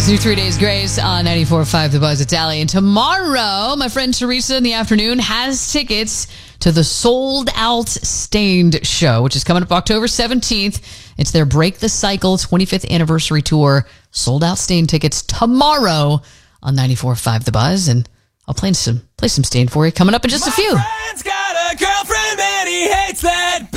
New 3 Days Grace on 94.5 The Buzz. It's Allie. And tomorrow, my friend Teresa in the afternoon has tickets to the Sold Out Stained show, which is coming up October 17th. It's their Break the Cycle 25th anniversary tour. Sold Out Stained tickets tomorrow on 94.5 The Buzz. And I'll play some Stained for you coming up in just a few. My friend's got a girlfriend and he hates that.